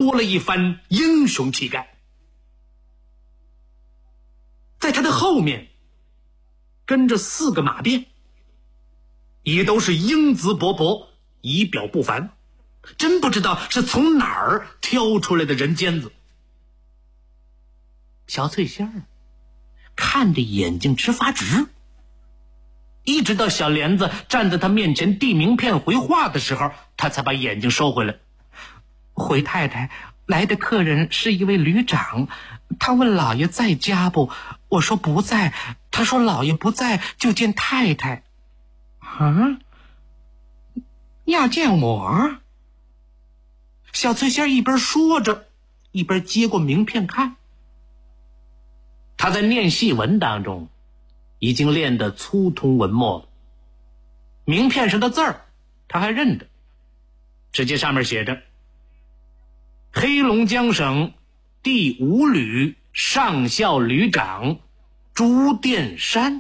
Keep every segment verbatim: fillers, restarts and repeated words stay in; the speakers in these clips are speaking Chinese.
多了一番英雄气概。在他的后面跟着四个马便，也都是英姿勃勃，仪表不凡，真不知道是从哪儿挑出来的人尖子。小翠仙儿看着眼睛直发直，一直到小莲子站在他面前递名片回话的时候，他才把眼睛收回来。回太太，来的客人是一位旅长，他问老爷在家不？我说不在，他说老爷不在就见太太。啊？要见我？小翠仙一边说着，一边接过名片看。他在念戏文当中已经练得粗通文墨了，名片上的字儿他还认得，只见上面写着黑龙江省第五旅上校旅长朱殿山。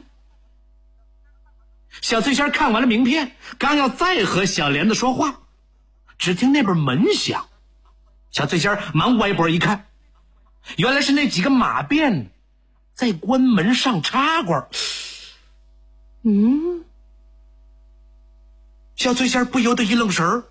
小翠仙看完了名片，刚要再和小莲子说话，只听那边门响，小翠仙忙歪脖一看，原来是那几个马便在关门上插管。嗯，小翠仙不由得一愣神儿。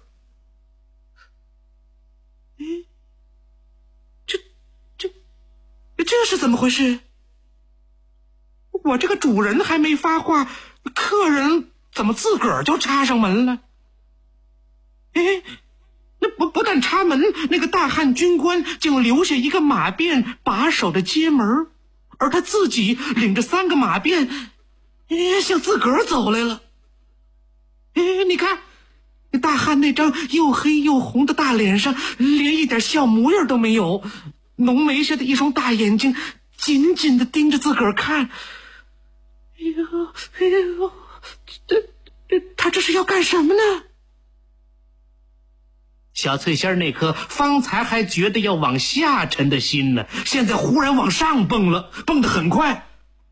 这这这是怎么回事？我这个主人还没发话，客人怎么自个儿就插上门了？哎，那不不但插门，那个大汉军官竟留下一个马便把守着街门，而他自己领着三个马便，哎，向自个儿走来了。哎，你看，大汉那张又黑又红的大脸上连一点笑模样都没有，浓眉下的一双大眼睛紧紧地盯着自个儿看。哎呦，哎呦，这这他这是要干什么呢？小翠仙那颗方才还觉得要往下沉的心呢，现在忽然往上蹦了，蹦得很快。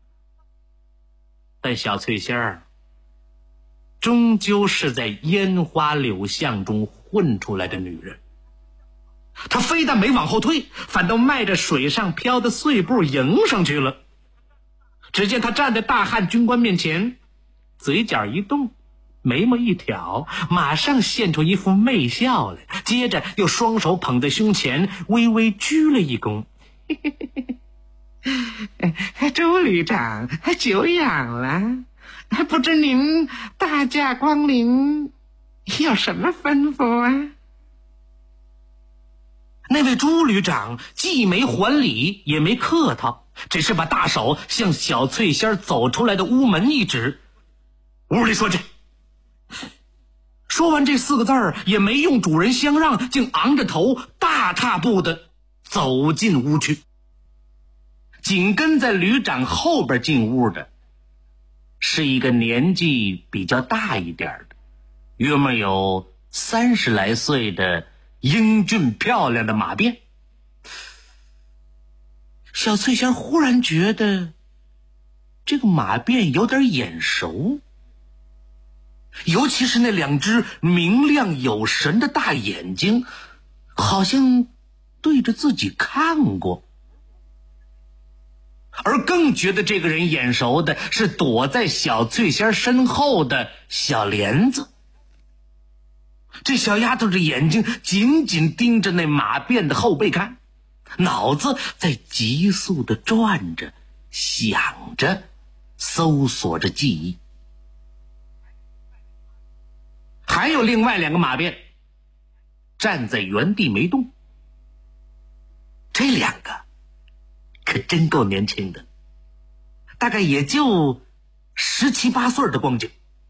但小翠仙儿终究是在烟花柳巷中混出来的女人，她非但没往后退，反倒迈着水上飘的碎步迎上去了。只见她站在大汉军官面前，嘴角一动，眉毛一挑，马上现出一副媚笑来，接着又双手捧在胸前，微微鞠了一躬。周旅长久仰了，不知您大驾光临，有什么吩咐啊？那位朱旅长既没还礼，也没客套，只是把大手向小翠仙走出来的屋门一指，屋里说去。说完这四个字儿，也没用主人相让，竟昂着头大踏步的走进屋去。紧跟在旅长后边进屋的是一个年纪比较大一点的，约莫有三十来岁的英俊漂亮的马便。小翠仙忽然觉得这个马便有点眼熟，尤其是那两只明亮有神的大眼睛，好像对着自己看过。而更觉得这个人眼熟的是躲在小翠仙身后的小莲子。这小丫头的眼睛紧紧盯着那马便的后背看，脑子在急速地转着，想着，搜索着记忆。还有另外两个马便站在原地没动，这两个可真够年轻的，大概也就十七八岁的光景。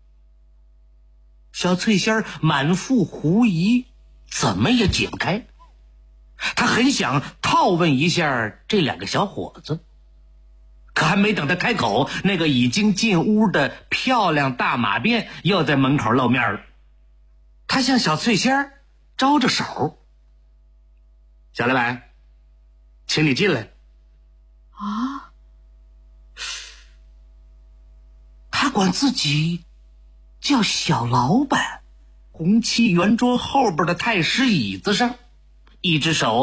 小翠仙满腹狐疑，怎么也解不开。她很想套问一下这两个小伙子，可还没等她开口，那个已经进屋的漂亮大马便又在门口露面了。她向小翠仙招着手：“小老板，请你进来。”啊！他管自己叫小老板。红漆圆桌后边的太师椅子上，一只手